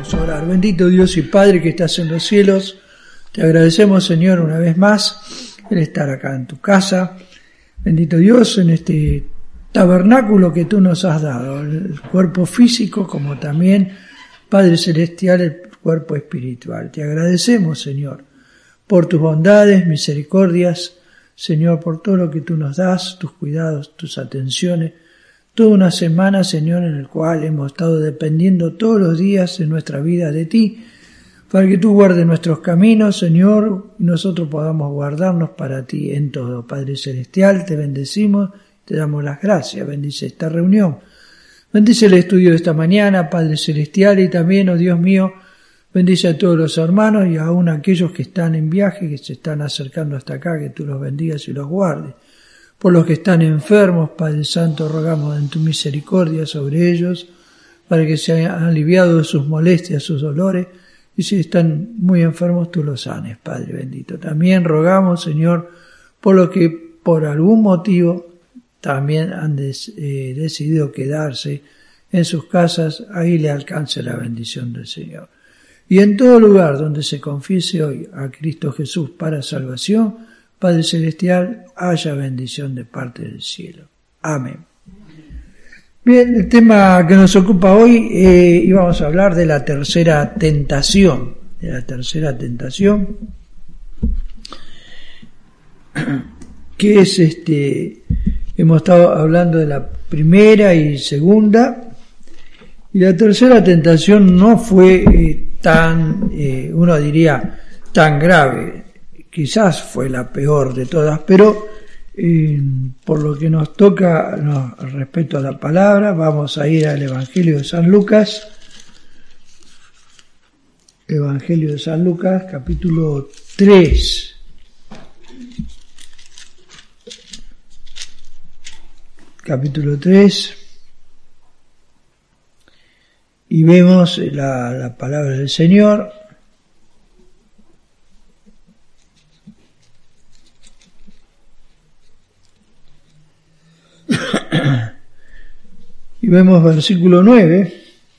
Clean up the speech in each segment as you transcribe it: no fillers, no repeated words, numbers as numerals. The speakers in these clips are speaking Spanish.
Vamos a orar. Bendito Dios y Padre que estás en los cielos, te agradecemos, Señor, una vez más el estar acá en tu casa. Bendito Dios, en este tabernáculo que tú nos has dado, el cuerpo físico como también, Padre Celestial, el cuerpo espiritual. Te agradecemos, Señor, por tus bondades, misericordias, Señor, por todo lo que tú nos das, tus cuidados, tus atenciones. Toda una semana, Señor, en el cual hemos estado dependiendo todos los días de nuestra vida de ti, para que tú guardes nuestros caminos, Señor, y nosotros podamos guardarnos para ti en todo. Padre Celestial, te bendecimos, te damos las gracias. Bendice esta reunión. Bendice el estudio de esta mañana, Padre Celestial, y también, oh Dios mío, bendice a todos los hermanos y aún a aquellos que están en viaje, que se están acercando hasta acá, que tú los bendigas y los guardes. Por los que están enfermos, Padre Santo, rogamos en tu misericordia sobre ellos, para que se hayan aliviado de sus molestias, sus dolores, y si están muy enfermos, tú los sanes, Padre bendito. También rogamos, Señor, por los que por algún motivo también han decidido quedarse en sus casas, ahí le alcance la bendición del Señor. Y en todo lugar donde se confiese hoy a Cristo Jesús para salvación, Padre Celestial, haya bendición de parte del cielo. Amén. Bien, el tema que nos ocupa hoy, íbamos a hablar de la tercera tentación. Que es hemos estado hablando de la primera y segunda, y la tercera tentación no fue uno diría, tan grave. Quizás fue la peor de todas, pero por lo que nos toca respecto a la palabra, vamos a ir al Evangelio de San Lucas. Evangelio de San Lucas, capítulo 3. Capítulo 3. Y vemos la palabra del Señor. Y vemos versículo 9.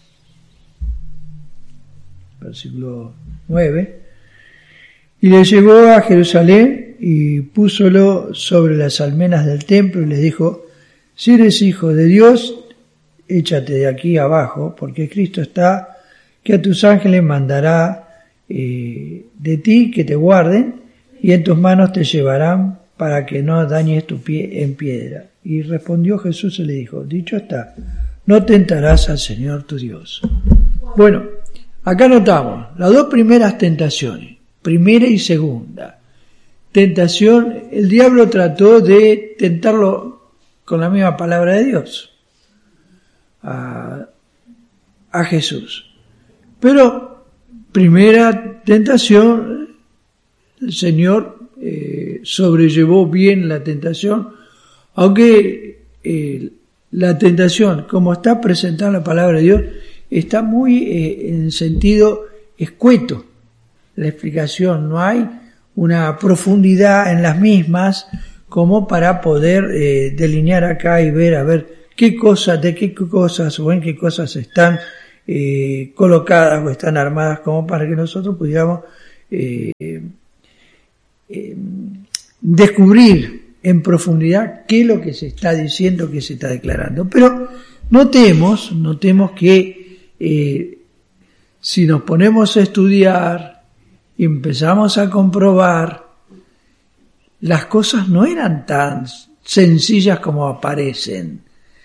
Y le llevó a Jerusalén y púsolo sobre las almenas del templo y le dijo: si eres hijo de Dios, échate de aquí abajo, porque Cristo está, que a tus ángeles mandará de ti que te guarden, y en tus manos te llevarán para que no dañes tu pie en piedra. Y respondió Jesús y le dijo: dicho está, no tentarás al Señor tu Dios. Bueno, acá notamos las dos primeras tentaciones, primera y segunda. Tentación, el diablo trató de tentarlo con la misma palabra de Dios a Jesús. Pero, primera tentación, el Señor sobrellevó bien la tentación, aunque la tentación, como está presentada en la palabra de Dios, está muy en sentido escueto. La explicación, no hay una profundidad en las mismas como para poder delinear acá y ver, a ver, de qué cosas o en qué cosas están colocadas o están armadas, como para que nosotros pudiéramos descubrir en profundidad qué es lo que se está diciendo, qué se está declarando. Pero notemos que si nos ponemos a estudiar y empezamos a comprobar, las cosas no eran tan sencillas como aparecen.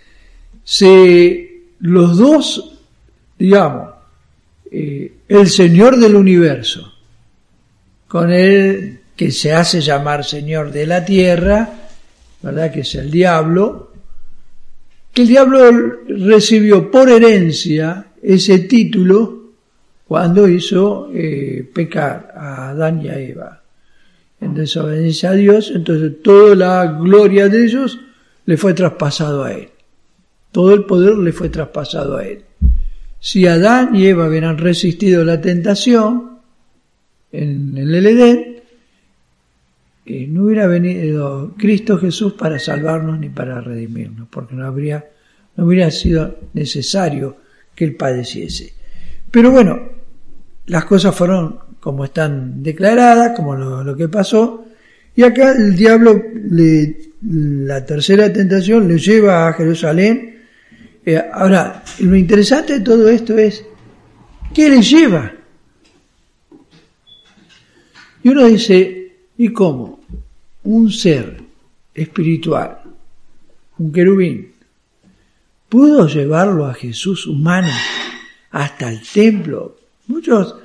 Los dos, digamos, el Señor del universo, con el que se hace llamar Señor de la tierra, ¿verdad?, que es el diablo, que el diablo recibió por herencia ese título cuando hizo pecar a Adán y a Eva en desobediencia a Dios. Entonces toda la gloria de ellos le fue traspasado a él, todo el poder le fue traspasado a él. Si Adán y Eva hubieran resistido la tentación en el Edén, no hubiera venido Cristo Jesús para salvarnos ni para redimirnos, porque no hubiera sido necesario que Él padeciese. Pero bueno, las cosas fueron como están declaradas, como lo que pasó, y acá el diablo, la tercera tentación, le lleva a Jerusalén. Ahora, lo interesante de todo esto es, ¿qué le lleva? Y uno dice, ¿y cómo? Un ser espiritual, un querubín, ¿pudo llevarlo a Jesús humano hasta el templo? Muchos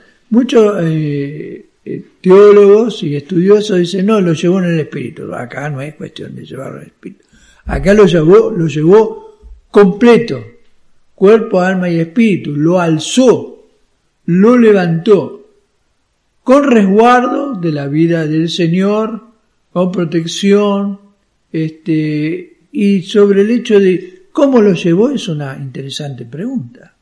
teólogos y estudiosos dicen, no, lo llevó en el espíritu. Acá no es cuestión de llevarlo en el espíritu. Acá lo llevó completo, cuerpo, alma y espíritu. Lo alzó, lo levantó, con resguardo de la vida del Señor, con protección, y sobre el hecho de cómo lo llevó es una interesante pregunta.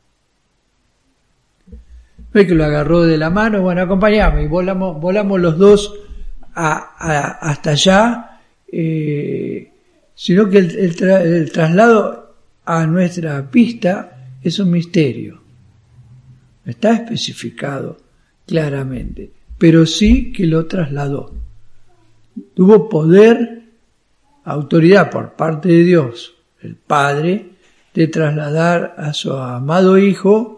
Ve que lo agarró de la mano, bueno, acompañame, y volamos los dos hasta allá, sino que el traslado a nuestra pista es un misterio. Está especificado claramente, pero sí que lo trasladó. Tuvo poder, autoridad por parte de Dios, el Padre, de trasladar a su amado Hijo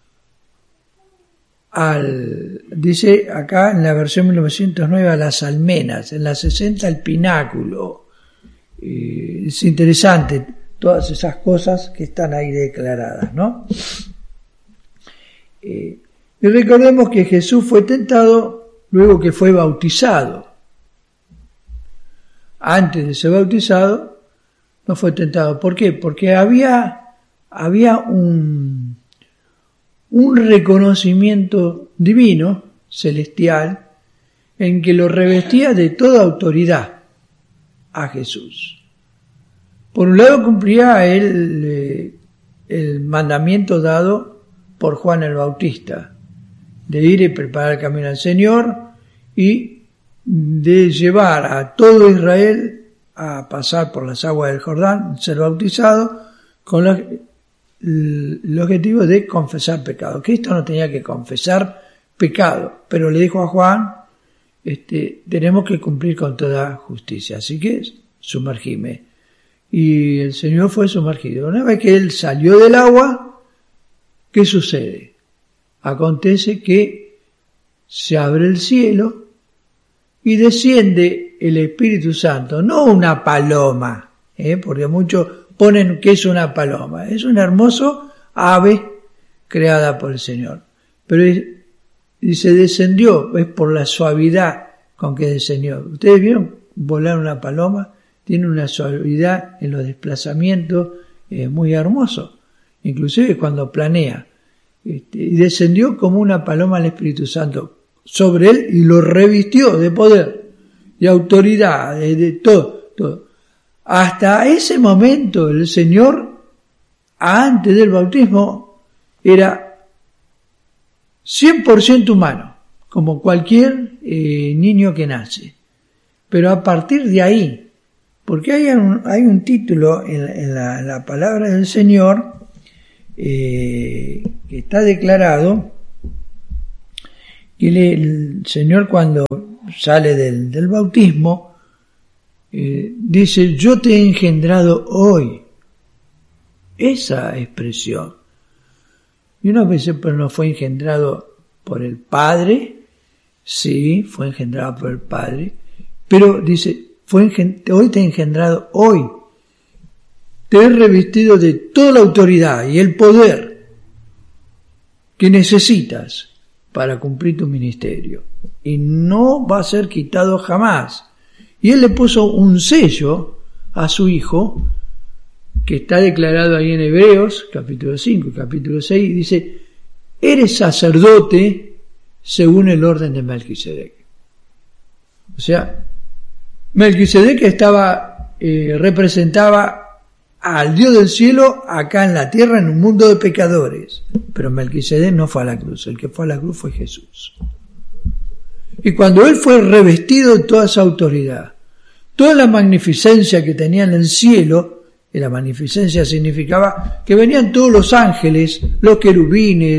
dice acá en la versión 1909, a las almenas, en la 60 al pináculo. Es interesante todas esas cosas que están ahí declaradas, ¿no? Y recordemos que Jesús fue tentado luego que fue bautizado. Antes de ser bautizado no fue tentado. ¿Por qué? Porque había un reconocimiento divino, celestial, en que lo revestía de toda autoridad a Jesús. Por un lado cumplía el mandamiento dado por Juan el Bautista, de ir y preparar el camino al Señor y de llevar a todo Israel a pasar por las aguas del Jordán, ser bautizado, con el objetivo de confesar pecado. Cristo no tenía que confesar pecado, pero le dijo a Juan, tenemos que cumplir con toda justicia, así que sumergime. Y el Señor fue sumergido. Una vez que él salió del agua, ¿qué sucede? Acontece que se abre el cielo y desciende el Espíritu Santo, no una paloma, porque muchos ponen que es una paloma, es un hermoso ave creada por el Señor, pero dice descendió, es por la suavidad con que descendió. ¿Ustedes vieron volar una paloma? Tiene una suavidad en los desplazamientos muy hermoso, inclusive cuando planea, y descendió como una paloma al Espíritu Santo sobre él y lo revistió de poder, de autoridad, de todo. Hasta ese momento el Señor, antes del bautismo, era 100% humano, como cualquier niño que nace. Pero a partir de ahí, porque hay un título en la palabra del Señor que está declarado, que el Señor cuando sale del bautismo, dice, yo te he engendrado hoy. Esa expresión. Y uno dice, pero no fue engendrado por el Padre. Sí, fue engendrado por el Padre. Pero dice, hoy te he engendrado hoy. Te he revestido de toda la autoridad y el poder que necesitas para cumplir tu ministerio. Y no va a ser quitado jamás. Y él le puso un sello a su hijo, que está declarado ahí en Hebreos, capítulo 5 y capítulo 6, y dice, eres sacerdote según el orden de Melquisedec. O sea, Melquisedec representaba al Dios del cielo acá en la tierra, en un mundo de pecadores. Pero Melquisedec no fue a la cruz, el que fue a la cruz fue Jesús. Y cuando él fue revestido de toda esa autoridad, toda la magnificencia que tenía en el cielo, y la magnificencia significaba que venían todos los ángeles, los querubines,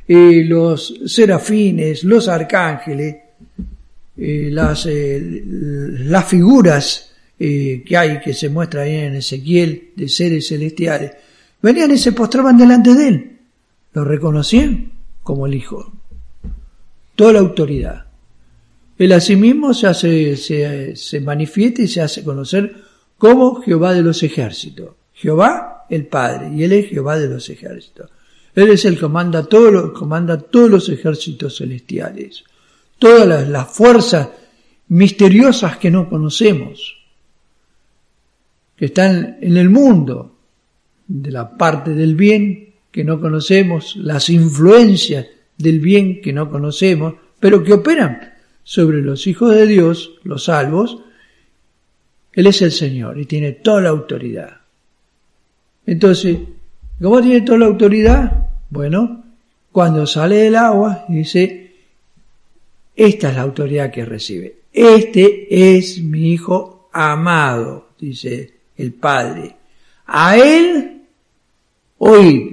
los serafines, los arcángeles, las figuras que hay, que se muestra ahí en Ezequiel, de seres celestiales, venían y se postraban delante de él, lo reconocían como el Hijo, toda la autoridad. Él asimismo se manifiesta y se hace conocer como Jehová de los ejércitos, Jehová el Padre, y él es Jehová de los ejércitos. Él es el que comanda todos los ejércitos celestiales, todas las fuerzas misteriosas que no conocemos, que están en el mundo, de la parte del bien que no conocemos, las influencias del bien que no conocemos, pero que operan sobre los hijos de Dios, los salvos. Él es el Señor y tiene toda la autoridad. Entonces, ¿cómo tiene toda la autoridad? Bueno, cuando sale del agua, dice, esta es la autoridad que recibe. Este es mi Hijo amado, dice el Padre. A Él oíd.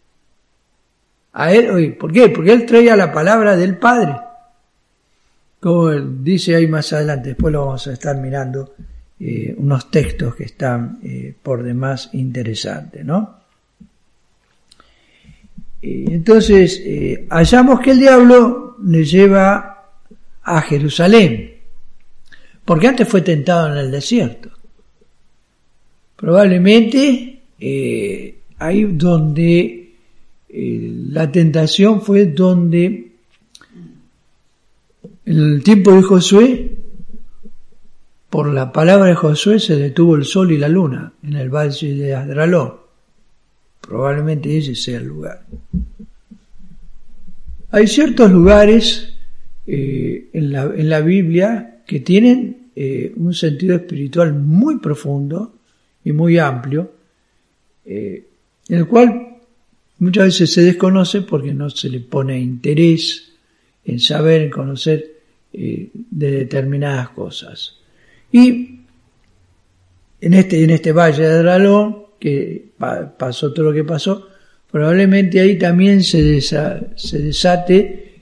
A Él oíd. ¿Por qué? Porque Él traía la palabra del Padre. Como dice ahí más adelante, después lo vamos a estar mirando, unos textos que están por demás interesantes, ¿no? Entonces, hallamos que el diablo le lleva a Jerusalén, porque antes fue tentado en el desierto. Probablemente ahí donde la tentación fue donde en el tiempo de Josué, por la palabra de Josué se detuvo el sol y la luna en el valle de Adralón. Probablemente ese sea el lugar. Hay ciertos lugares en la Biblia que tienen un sentido espiritual muy profundo y muy amplio, en el cual muchas veces se desconoce porque no se le pone interés en saber, en conocer de determinadas cosas. Y en este valle de Adralón, que pasó todo lo que pasó, probablemente ahí también se desaten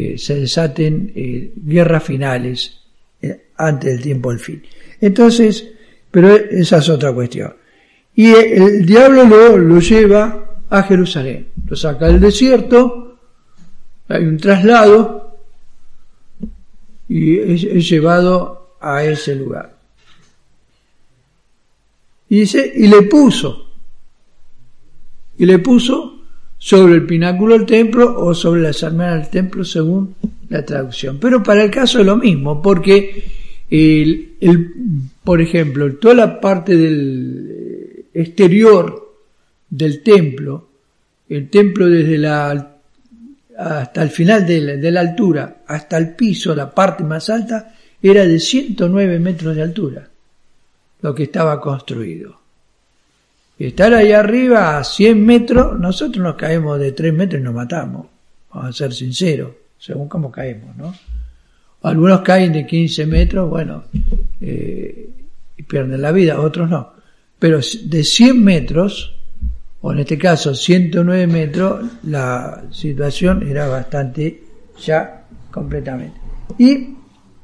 guerras finales antes del tiempo del fin. Entonces, pero esa es otra cuestión. Y el diablo lo lleva a Jerusalén, lo saca del desierto, hay un traslado y es llevado a ese lugar. Y dice, y le puso sobre el pináculo del templo o sobre las almenas del templo, según la traducción. Pero para el caso es lo mismo, porque por ejemplo, toda la parte del exterior del templo, el templo desde hasta el final de la altura, hasta el piso, la parte más alta, era de 109 metros de altura, lo que estaba construido. Y estar ahí arriba a 100 metros, nosotros nos caemos de 3 metros y nos matamos, vamos a ser sinceros, según cómo caemos, ¿no? Algunos caen de 15 metros, bueno, y pierden la vida, otros no. Pero de 100 metros, o en este caso 109 metros, la situación era bastante ya completamente. Y